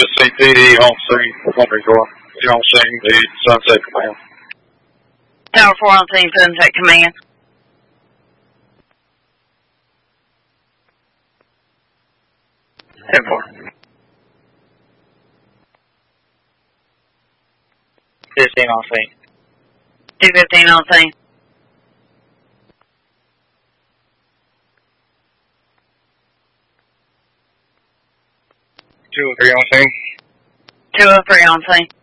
CPD on scene, Wondering Door. You're on scene, the Sunset Command. Tower 4 on scene, Sunset Command. Tower 4. 15 on scene. 215 on scene. 203 on scene. 203 on scene.